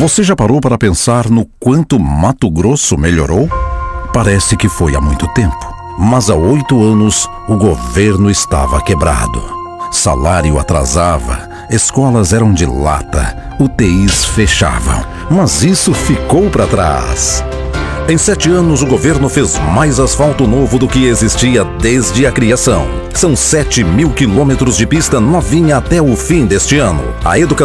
Você já parou para pensar no quanto Mato Grosso melhorou? Parece que foi há muito tempo, mas há 8 anos o governo estava quebrado. Salário atrasava, escolas eram de lata, UTIs fechavam, mas isso ficou para trás. Em 7 anos, o governo fez mais asfalto novo do que existia desde a criação. São 7.000 quilômetros de pista novinha até o fim deste ano. A educação